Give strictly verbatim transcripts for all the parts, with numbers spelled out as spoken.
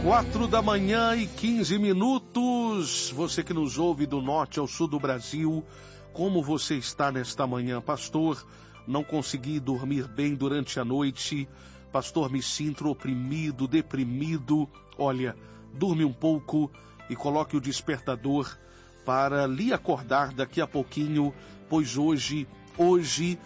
Quatro da manhã e quinze minutos. Você que nos ouve do norte ao sul do Brasil, como você está nesta manhã? Pastor, não consegui dormir bem durante a noite. Pastor, me sinto oprimido, deprimido. Olha, durme um pouco e coloque o despertador para lhe acordar daqui a pouquinho, pois hoje, hoje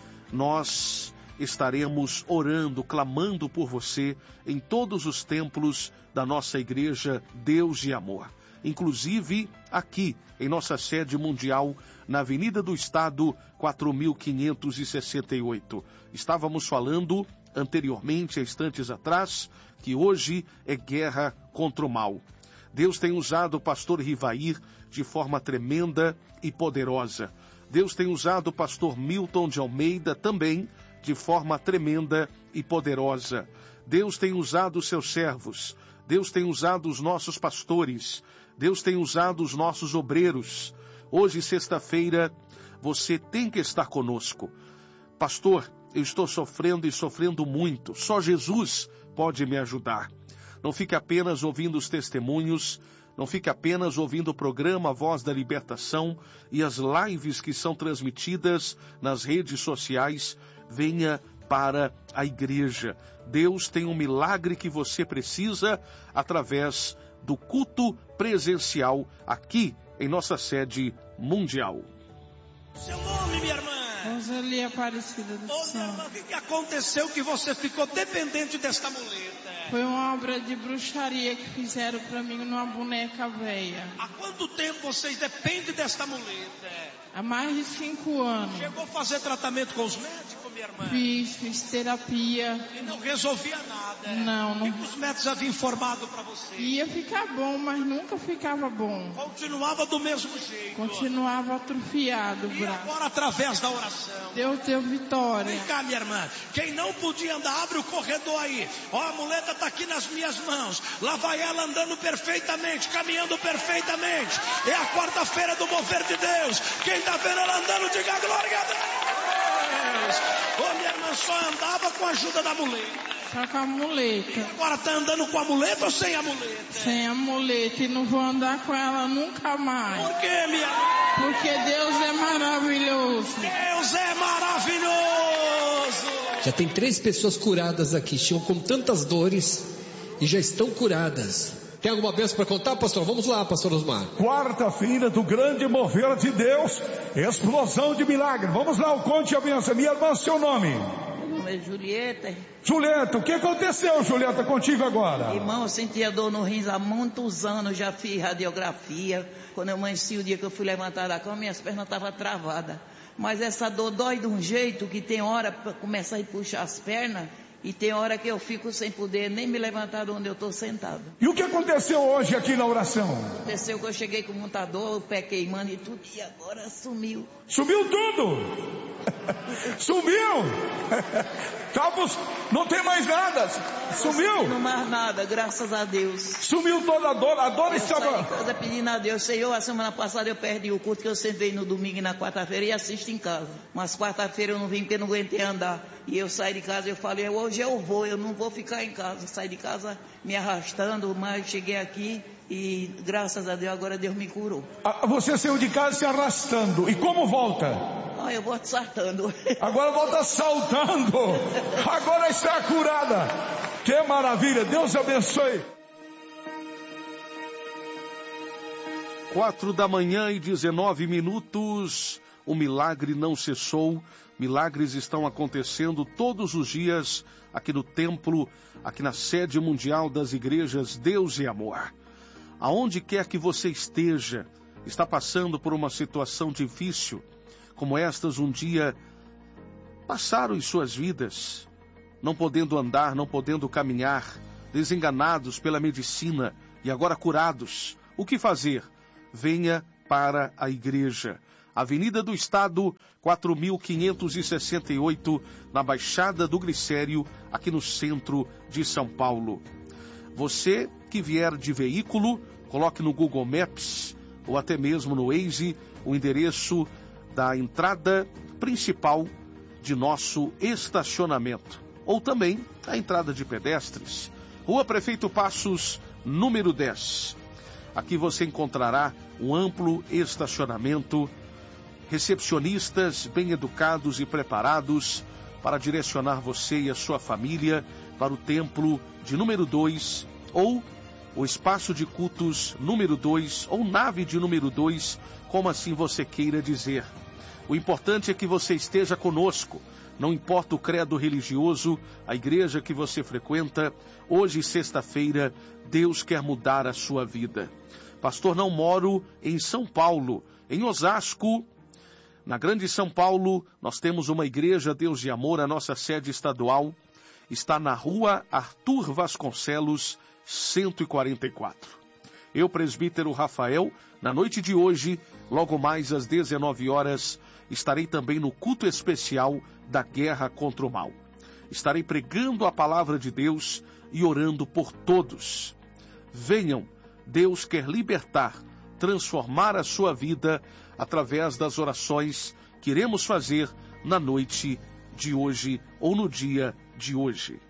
nós estaremos orando, clamando por você em todos os templos da nossa igreja Deus e Amor. Inclusive aqui em nossa sede mundial, na Avenida do Estado, quatro mil quinhentos e sessenta e oito. Estávamos falando anteriormente, há instantes atrás, que hoje é guerra contra o mal. Deus tem usado o pastor Rivair de forma tremenda e poderosa. Deus tem usado o pastor Milton de Almeida também de forma tremenda e poderosa. Deus tem usado os seus servos. Deus tem usado os nossos pastores. Deus tem usado os nossos obreiros. Hoje, sexta-feira, você tem que estar conosco. Pastor, eu estou sofrendo e sofrendo muito. Só Jesus pode me ajudar. Não fique apenas ouvindo os testemunhos, não fique apenas ouvindo o programa Voz da Libertação e as lives que são transmitidas nas redes sociais. Venha para a igreja. Deus tem um milagre que você precisa através do culto presencial aqui em nossa sede mundial. Seu nome, minha irmã? Roseli Aparecida do Ô, minha irmã, o que, que aconteceu que você ficou dependente desta muleta? Foi uma obra de bruxaria que fizeram pra mim numa boneca velha. Há quanto tempo vocês dependem desta muleta? Há mais de cinco anos. Chegou a fazer tratamento com os médicos, minha irmã? Fiz, fiz terapia. E não resolvia nada? Não, não. O que os médicos haviam informado pra você? Ia ficar bom, mas nunca ficava bom. Continuava do mesmo jeito? Continuava atrofiado o E braço. agora através da oração? Deus deu vitória. Vem cá, minha irmã. Quem não podia andar, abre o corredor aí. Ó, a muleta está aqui nas minhas mãos. Lá vai ela andando perfeitamente, caminhando perfeitamente. É a quarta-feira do mover de Deus. Quem está vendo ela andando, diga glória a Deus. Ô, minha irmã, só andava com a ajuda da muleta. Só com a muleta. E agora está andando com a muleta ou sem a muleta? Sem a muleta. E não vou andar com ela nunca mais. Por quê, minha irmã? Porque Deus é maravilhoso. Deus é maravilhoso. Já tem três pessoas curadas aqui, tinham com tantas dores e já estão curadas. Tem alguma bênção para contar, pastor? Vamos lá, pastor Osmar. Quarta-feira do grande mover de Deus, explosão de milagre. Vamos lá, o conte a bênção. Minha irmã, seu nome? Meu nome é Julieta. Julieta, o que aconteceu, Julieta, contigo agora? Irmão, eu sentia dor no rins há muitos anos, já fiz radiografia. Quando eu amanheci, o dia que eu fui levantar da cama, minhas pernas estavam travadas. Mas essa dor dói de um jeito que tem hora para começar a puxar as pernas e tem hora que eu fico sem poder nem me levantar de onde eu estou sentado. E o que aconteceu hoje aqui na oração? Aconteceu que eu cheguei com muita dor, o pé queimando e tudo, e agora sumiu. Sumiu tudo! Sumiu! Cabos, não tem mais nada! Sumiu! Não mais nada, graças a Deus. Sumiu toda a dor, a dor Eu estava... saí de casa pedindo a Deus, Senhor, a semana passada eu perdi o culto que eu sentei no domingo e na quarta-feira e assisto em casa. Mas quarta-feira eu não vim porque eu não aguentei andar. E eu saí de casa e eu falei, hoje eu vou, eu não vou ficar em casa. Saí de casa me arrastando, mas cheguei aqui e graças a Deus agora Deus me curou. Ah, você saiu de casa se arrastando, e como volta? Ah, eu vou saltando. Agora volta saltando, agora está curada. Que maravilha, Deus abençoe. Quatro da manhã e dezenove minutos, o milagre não cessou, milagres estão acontecendo todos os dias aqui no templo, aqui na sede mundial das igrejas Deus e Amor. Aonde quer que você esteja, está passando por uma situação difícil, como estas um dia passaram em suas vidas, não podendo andar, não podendo caminhar, desenganados pela medicina e agora curados. O que fazer? Venha para a igreja. Avenida do Estado, quatro mil quinhentos e sessenta e oito, na Baixada do Glicério, aqui no centro de São Paulo. Você que vier de veículo, coloque no Google Maps ou até mesmo no Waze o endereço da entrada principal de nosso estacionamento, ou também a entrada de pedestres. Rua Prefeito Passos, número dez. Aqui você encontrará um amplo estacionamento, recepcionistas bem educados e preparados para direcionar você e a sua família para o templo de número dois, ou o espaço de cultos número dois, ou nave de número dois, como assim você queira dizer. O importante é que você esteja conosco. Não importa o credo religioso, a igreja que você frequenta, hoje, sexta-feira, Deus quer mudar a sua vida. Pastor, não moro em São Paulo, em Osasco. Na Grande São Paulo, nós temos uma igreja Deus de Amor, a nossa sede estadual está na rua Arthur Vasconcelos, cento e quarenta e quatro. Eu, presbítero Rafael, na noite de hoje, logo mais às dezenove horas, estarei também no culto especial da guerra contra o mal. Estarei pregando a palavra de Deus e orando por todos. Venham, Deus quer libertar, transformar a sua vida através das orações que iremos fazer na noite de hoje ou no dia de hoje.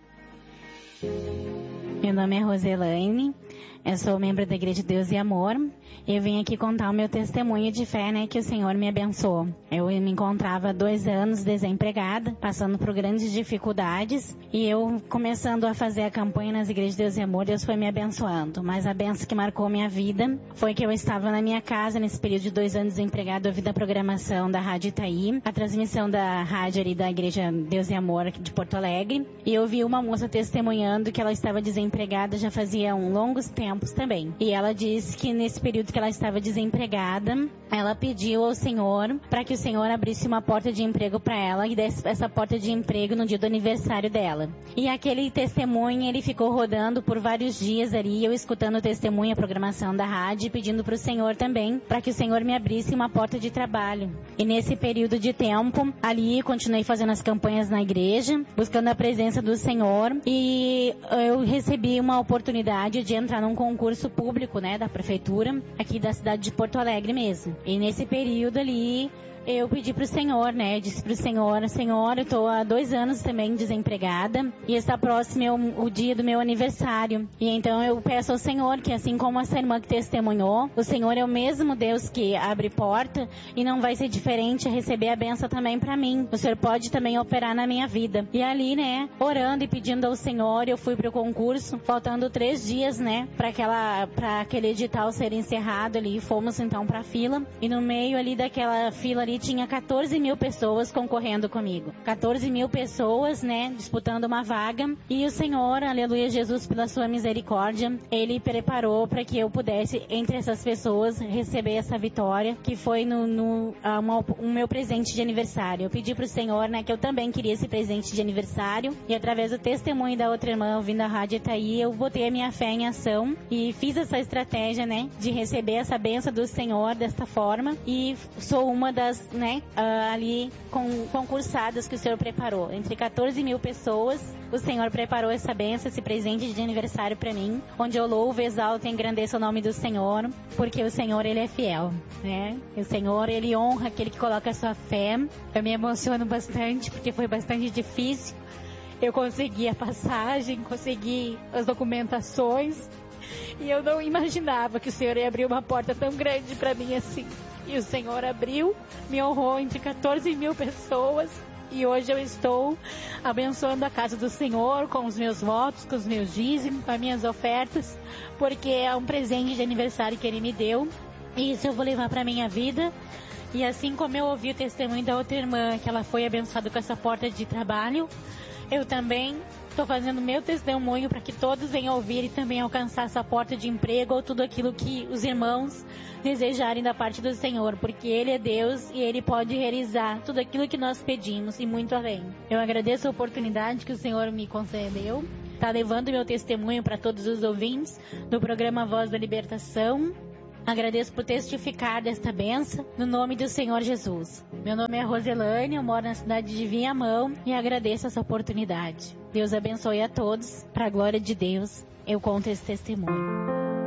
Meu nome é Roselaine, eu sou membro da Igreja de Deus e Amor. Eu vim aqui contar o meu testemunho de fé, né, que o Senhor me abençoou. Eu me encontrava há dois anos desempregada, passando por grandes dificuldades, e eu começando a fazer a campanha nas Igrejas de Deus e Amor, Deus foi me abençoando. Mas a benção que marcou minha vida foi que eu estava na minha casa, nesse período de dois anos desempregada, ouvindo a programação da Rádio Itaí, a transmissão da rádio ali da Igreja Deus e Amor de Porto Alegre, e eu vi uma moça testemunhando que ela estava desempregada já fazia um longos tempos também. E ela disse que nesse período que ela estava desempregada, ela pediu ao Senhor para que o Senhor abrisse uma porta de emprego para ela e desse essa porta de emprego no dia do aniversário dela. E aquele testemunho, ele ficou rodando por vários dias ali, eu escutando o testemunho, a programação da rádio, pedindo para o Senhor também, para que o Senhor me abrisse uma porta de trabalho. E nesse período de tempo, ali continuei fazendo as campanhas na igreja, buscando a presença do Senhor, e eu recebi uma oportunidade de entrar num concurso público, né, da prefeitura, aqui da cidade de Porto Alegre mesmo. E nesse período ali, eu pedi pro Senhor, né, eu disse pro Senhor, Senhor, eu tô há dois anos também desempregada, e está próximo o, o dia do meu aniversário. E então eu peço ao Senhor que, assim como essa irmã que testemunhou, o Senhor é o mesmo Deus que abre porta, e não vai ser diferente a receber a benção também para mim. O Senhor pode também operar na minha vida. E ali, né, orando e pedindo ao Senhor, eu fui pro concurso, faltando três dias, né, para aquela, para aquele edital ser encerrado ali, fomos então pra fila, e no meio ali daquela fila ali tinha quatorze mil pessoas concorrendo comigo. quatorze mil pessoas, né, disputando uma vaga. E o Senhor, aleluia, Jesus, pela sua misericórdia, Ele preparou para que eu pudesse, entre essas pessoas, receber essa vitória, que foi no, no uh, uma, um meu presente de aniversário. Eu pedi pro Senhor, né, que eu também queria esse presente de aniversário. E através do testemunho da outra irmã, ouvindo a rádio Itaí, eu botei a minha fé em ação e fiz essa estratégia, né, de receber essa bênção do Senhor desta forma. E sou uma das, né, uh, ali com, concursadas que o Senhor preparou. Entre quatorze mil pessoas, o Senhor preparou essa bênção, esse presente de aniversário para mim, onde eu louvo, exalto e engrandeço o nome do Senhor, porque o Senhor, Ele é fiel, né? O Senhor, Ele honra aquele que coloca a sua fé. Eu me emociono bastante, porque foi bastante difícil. Eu consegui a passagem, consegui as documentações, e eu não imaginava que o Senhor ia abrir uma porta tão grande para mim assim. E o Senhor abriu, me honrou entre quatorze mil pessoas, e hoje eu estou abençoando a casa do Senhor com os meus votos, com os meus dízimos, com as minhas ofertas, porque é um presente de aniversário que Ele me deu, e isso eu vou levar para a minha vida. E assim como eu ouvi o testemunho da outra irmã, que ela foi abençoada com essa porta de trabalho, eu também estou fazendo meu testemunho para que todos venham ouvir e também alcançar essa porta de emprego ou tudo aquilo que os irmãos desejarem da parte do Senhor, porque Ele é Deus e Ele pode realizar tudo aquilo que nós pedimos e muito além. Eu agradeço a oportunidade que o Senhor me concedeu, está levando meu testemunho para todos os ouvintes do programa Voz da Libertação. Agradeço por testificar desta bênção, no nome do Senhor Jesus. Meu nome é Roselaine, eu moro na cidade de Viamão e agradeço essa oportunidade. Deus abençoe a todos, para a glória de Deus, eu conto esse testemunho.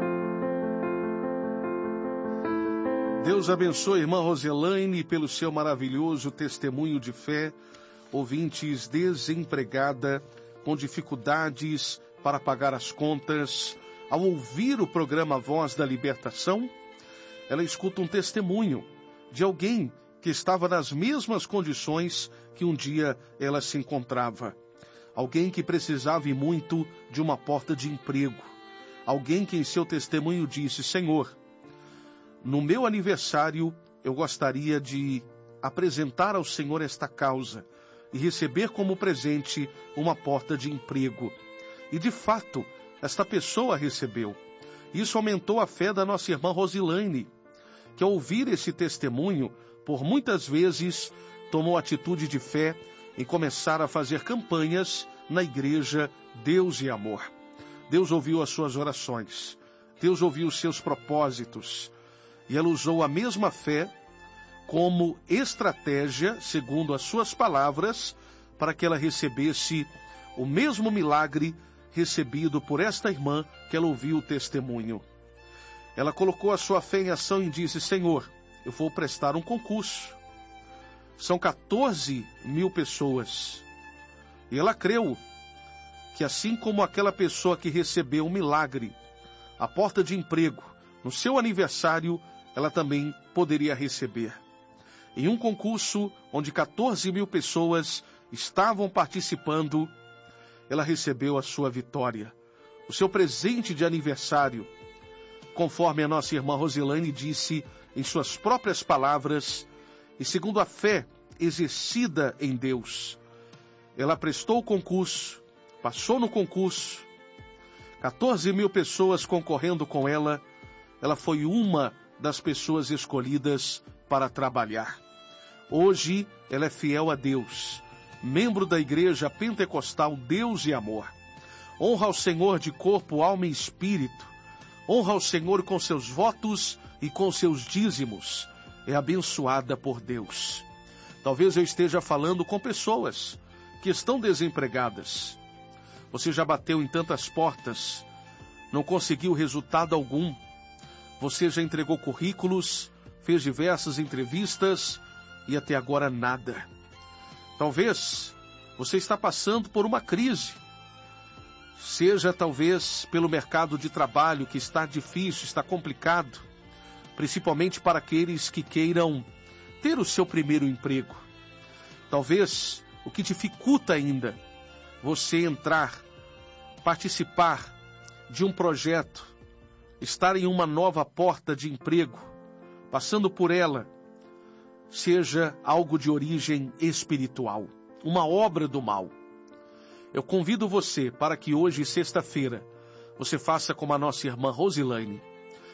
Deus abençoe a irmã Roselaine pelo seu maravilhoso testemunho de fé. Ouvintes, desempregada, com dificuldades para pagar as contas, ao ouvir o programa Voz da Libertação, ela escuta um testemunho de alguém que estava nas mesmas condições que um dia ela se encontrava. Alguém que precisava e muito de uma porta de emprego. Alguém que em seu testemunho disse: Senhor, no meu aniversário eu gostaria de apresentar ao Senhor esta causa e receber como presente uma porta de emprego. E de fato, esta pessoa recebeu. Isso aumentou a fé da nossa irmã Rosilane, que ao ouvir esse testemunho, por muitas vezes tomou atitude de fé em começar a fazer campanhas na igreja Deus e Amor. Deus ouviu as suas orações, Deus ouviu os seus propósitos, e ela usou a mesma fé como estratégia, segundo as suas palavras, para que ela recebesse o mesmo milagre recebido por esta irmã que ela ouviu o testemunho. Ela colocou a sua fé em ação e disse: Senhor, eu vou prestar um concurso. São quatorze mil pessoas. E ela creu que assim como aquela pessoa que recebeu um milagre, a porta de emprego, no seu aniversário, ela também poderia receber. Em um concurso onde quatorze mil pessoas estavam participando, ela recebeu a sua vitória, o seu presente de aniversário, conforme a nossa irmã Rosilane disse em suas próprias palavras, e segundo a fé exercida em Deus. Ela prestou o concurso, passou no concurso, quatorze mil pessoas concorrendo com ela, ela foi uma das pessoas escolhidas para trabalhar. Hoje, ela é fiel a Deus, membro da Igreja Pentecostal Deus e Amor. Honra ao Senhor de corpo, alma e espírito. Honra ao Senhor com seus votos e com seus dízimos. É abençoada por Deus. Talvez eu esteja falando com pessoas que estão desempregadas. Você já bateu em tantas portas, não conseguiu resultado algum. Você já entregou currículos, fez diversas entrevistas e até agora nada. Talvez você está passando por uma crise. Seja talvez pelo mercado de trabalho que está difícil, está complicado, principalmente para aqueles que queiram ter o seu primeiro emprego. Talvez o que dificulta ainda você entrar, participar de um projeto, estar em uma nova porta de emprego, passando por ela, seja algo de origem espiritual, uma obra do mal. Eu convido você para que hoje, sexta-feira, você faça como a nossa irmã Rosilane.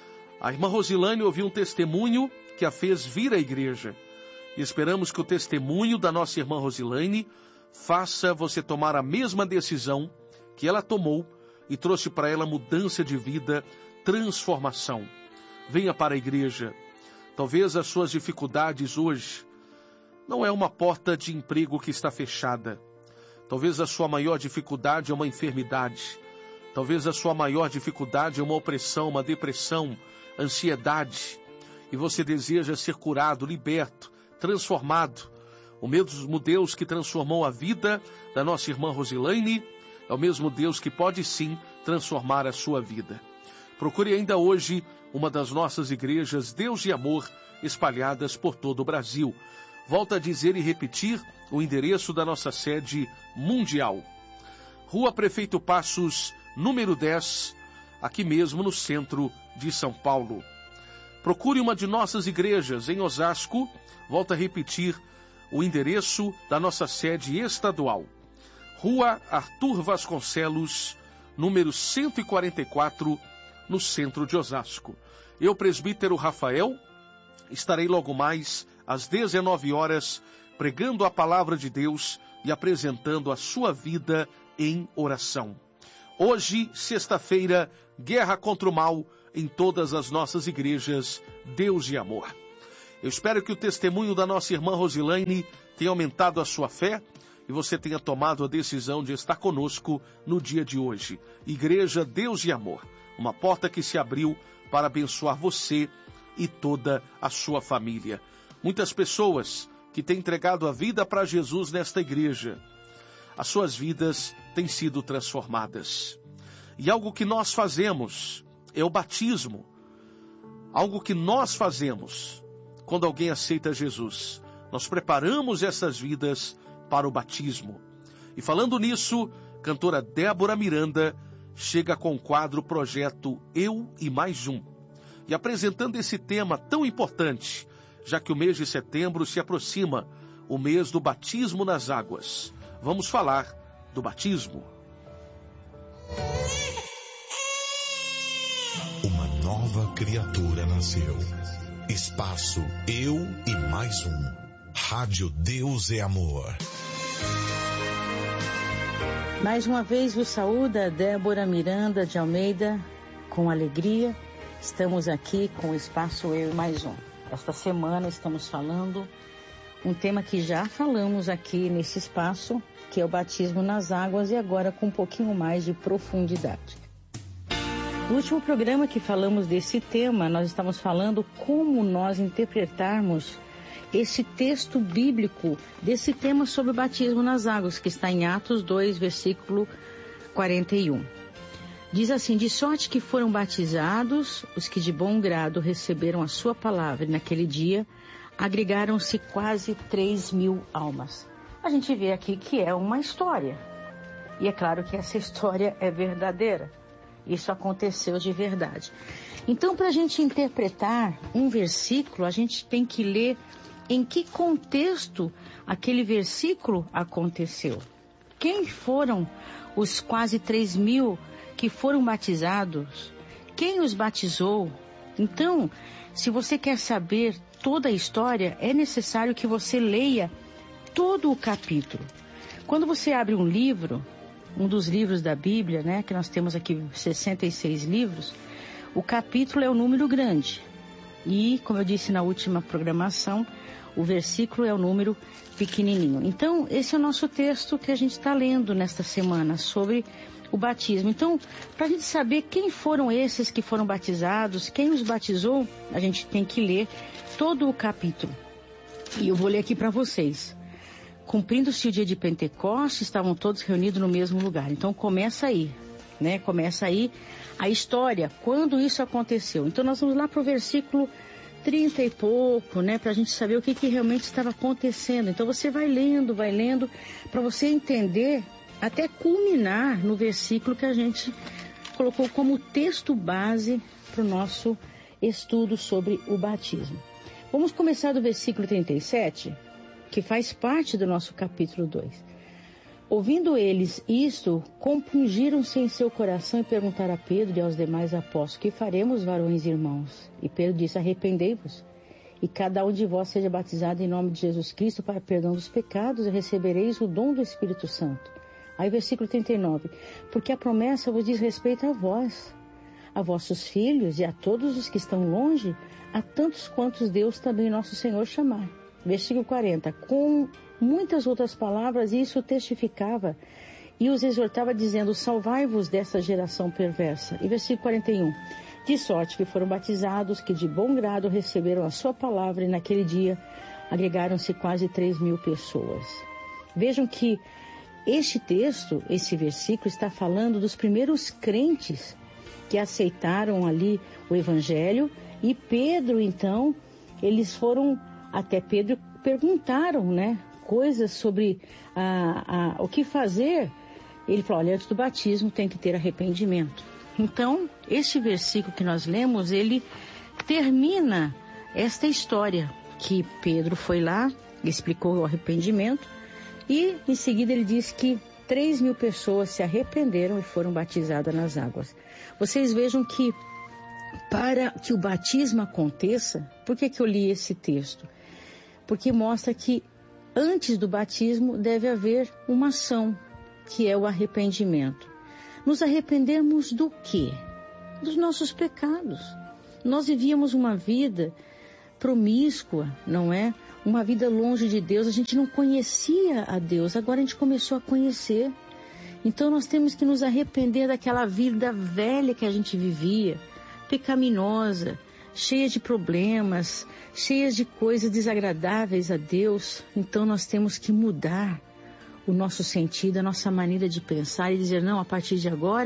A irmã Rosilane ouviu um testemunho que a fez vir à igreja. E esperamos que o testemunho da nossa irmã Rosilane faça você tomar a mesma decisão que ela tomou e trouxe para ela mudança de vida, transformação. Venha para a igreja. Talvez as suas dificuldades hoje não é uma porta de emprego que está fechada. Talvez a sua maior dificuldade é uma enfermidade. Talvez a sua maior dificuldade é uma opressão, uma depressão, ansiedade. E você deseja ser curado, liberto, transformado. O mesmo Deus que transformou a vida da nossa irmã Rosilane é o mesmo Deus que pode sim transformar a sua vida. Procure ainda hoje uma das nossas igrejas Deus e Amor espalhadas por todo o Brasil. Volto a dizer e repetir o endereço da nossa sede mundial. Rua Prefeito Passos, número dez, aqui mesmo no centro de São Paulo. Procure uma de nossas igrejas em Osasco. Volto a repetir o endereço da nossa sede estadual. Rua Arthur Vasconcelos, número cento e quarenta e quatro, no centro de Osasco. Eu, presbítero Rafael, estarei logo mais às dezenove horas, pregando a palavra de Deus e apresentando a sua vida em oração. Hoje, sexta-feira, guerra contra o mal em todas as nossas igrejas, Deus e Amor. Eu espero que o testemunho da nossa irmã Rosilane tenha aumentado a sua fé e você tenha tomado a decisão de estar conosco no dia de hoje. Igreja Deus e Amor, uma porta que se abriu para abençoar você e toda a sua família. Muitas pessoas que têm entregado a vida para Jesus nesta igreja, as suas vidas têm sido transformadas. E algo que nós fazemos é o batismo. Algo que nós fazemos quando alguém aceita Jesus. Nós preparamos essas vidas para o batismo. E falando nisso, cantora Débora Miranda chega com o quadro Projeto Eu e Mais Um. E apresentando esse tema tão importante, já que o mês de setembro se aproxima, o mês do batismo nas águas. Vamos falar do batismo. Uma nova criatura nasceu. Espaço Eu e Mais Um. Rádio Deus é Amor. Mais uma vez vos saúda Débora Miranda de Almeida, com alegria. Estamos aqui com o Espaço Eu e Mais Um. Esta semana estamos falando um tema que já falamos aqui nesse espaço, que é o batismo nas águas, e agora com um pouquinho mais de profundidade. No último programa que falamos desse tema, nós estamos falando como nós interpretarmos esse texto bíblico desse tema sobre o batismo nas águas, que está em Atos dois, versículo quarenta e um. Diz assim: de sorte que foram batizados os que de bom grado receberam a sua palavra, e naquele dia agregaram-se quase três mil almas. A gente vê aqui que é uma história, e é claro que essa história é verdadeira. Isso aconteceu de verdade. Então, para a gente interpretar um versículo, a gente tem que ler em que contexto aquele versículo aconteceu. Quem foram os quase três mil que foram batizados? Quem os batizou? Então, se você quer saber toda a história, é necessário que você leia todo o capítulo. Quando você abre um livro, um dos livros da Bíblia, né, que nós temos aqui sessenta e seis livros, o capítulo é o número grande. E, como eu disse na última programação, o versículo é o número pequenininho. Então, esse é o nosso texto que a gente está lendo nesta semana sobre o batismo. Então, para a gente saber quem foram esses que foram batizados, quem os batizou, a gente tem que ler todo o capítulo. E eu vou ler aqui para vocês. Cumprindo-se o dia de Pentecostes, estavam todos reunidos no mesmo lugar. Então, começa aí, né? Começa aí a história, quando isso aconteceu. Então, nós vamos lá para o versículo trinta e pouco, né? Para a gente saber o que, que realmente estava acontecendo. Então, você vai lendo, vai lendo, para você entender, até culminar no versículo que a gente colocou como texto base para o nosso estudo sobre o batismo. Vamos começar do versículo trinta e sete, que faz parte do nosso capítulo dois. Ouvindo eles isto, compungiram-se em seu coração e perguntaram a Pedro e aos demais apóstolos: que faremos, varões e irmãos? E Pedro disse: arrependei-vos, e cada um de vós seja batizado em nome de Jesus Cristo para perdão dos pecados, e recebereis o dom do Espírito Santo. Aí versículo trinta e nove. Porque a promessa vos diz respeito a vós, a vossos filhos e a todos os que estão longe, a tantos quantos Deus também nosso Senhor chamar. Versículo quarenta. Com muitas outras palavras, isso testificava e os exortava dizendo: salvai-vos dessa geração perversa. E versículo quarenta e um. De sorte que foram batizados, que de bom grado receberam a sua palavra, e naquele dia agregaram-se quase três mil pessoas. Vejam que este texto, esse versículo, está falando dos primeiros crentes que aceitaram ali o Evangelho, e Pedro, então, eles foram, até Pedro perguntaram, né, coisas sobre a, a, o que fazer. Ele falou: olha, antes do batismo tem que ter arrependimento. Então, este versículo que nós lemos, ele termina esta história, que Pedro foi lá, explicou o arrependimento, e em seguida ele diz que três mil pessoas se arrependeram e foram batizadas nas águas. Vocês vejam que para que o batismo aconteça, por que que eu li esse texto? Porque mostra que antes do batismo deve haver uma ação, que é o arrependimento. Nos arrependemos do quê? Dos nossos pecados. Nós vivíamos uma vida promíscua, não é? Uma vida longe de Deus. A gente não conhecia a Deus, agora a gente começou a conhecer. Então nós temos que nos arrepender daquela vida velha que a gente vivia, pecaminosa, cheia de problemas, cheia de coisas desagradáveis a Deus. Então nós temos que mudar o nosso sentido, a nossa maneira de pensar e dizer: não, a partir de agora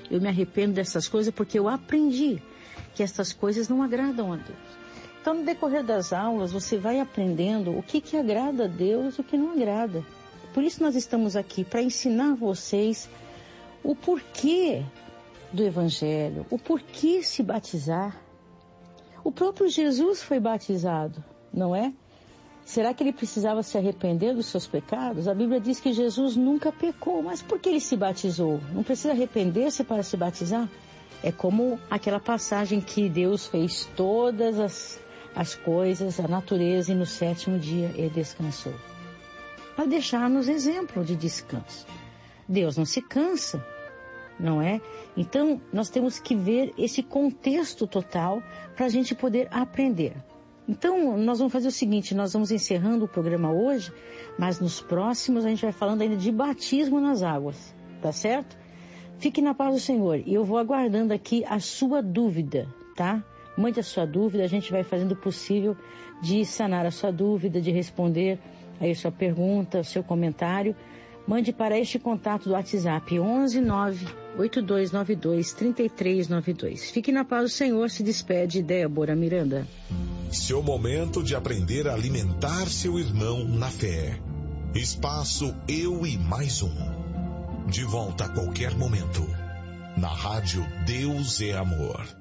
Eu me arrependo dessas coisas porque eu aprendi que essas coisas não agradam a Deus. Então, no decorrer das aulas, você vai aprendendo o que, que agrada a Deus e o que não agrada. Por isso nós estamos aqui, para ensinar vocês o porquê do Evangelho, o porquê se batizar. O próprio Jesus foi batizado, não é? Será que ele precisava se arrepender dos seus pecados? A Bíblia diz que Jesus nunca pecou, mas por que ele se batizou? Não precisa arrepender-se para se batizar? É como aquela passagem que Deus fez todas as, as coisas, a natureza, e no sétimo dia ele descansou. Para deixar-nos exemplo de descanso. Deus não se cansa, não é? Então, nós temos que ver esse contexto total para a gente poder aprender. Então, nós vamos fazer o seguinte, nós vamos encerrando o programa hoje, mas nos próximos a gente vai falando ainda de batismo nas águas, tá certo? Fique na paz do Senhor e eu vou aguardando aqui a sua dúvida, tá? Mande a sua dúvida, a gente vai fazendo o possível de sanar a sua dúvida, de responder aí a sua pergunta, o seu comentário. Mande para este contato do WhatsApp onze nove oito dois nove dois três três nove dois. Fique na paz do Senhor, se despede Débora Miranda. Seu momento de aprender a alimentar seu irmão na fé. Espaço Eu e Mais Um. De volta a qualquer momento. Na rádio Deus é Amor.